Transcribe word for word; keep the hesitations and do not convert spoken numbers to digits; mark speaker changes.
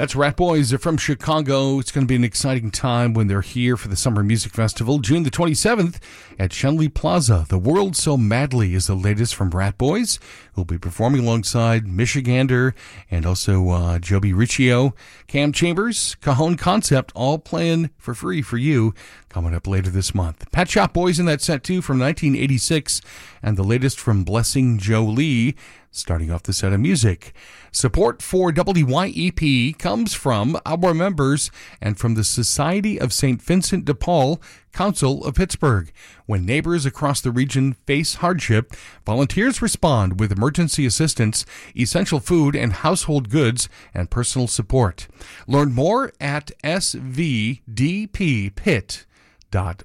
Speaker 1: That's Rat Boys. They're from Chicago. It's going to be an exciting time when they're here for the Summer Music Festival, June the twenty-seventh at Schenley Plaza. The World So Madly is the latest from Rat Boys, who'll be performing alongside Michigander and also uh, Joby Riccio, Cam Chambers, Cajon Concept, all playing for free for you coming up later this month. Pet Shop Boys in that set too from nineteen eighty-six, and the latest from Blessing Jolie, starting off the set of music. Support for W Y E P comes from our members and from the Society of Saint Vincent de Paul, Council of Pittsburgh. When neighbors across the region face hardship, volunteers respond with emergency assistance, essential food and household goods, and personal support. Learn more at s v d p pit dot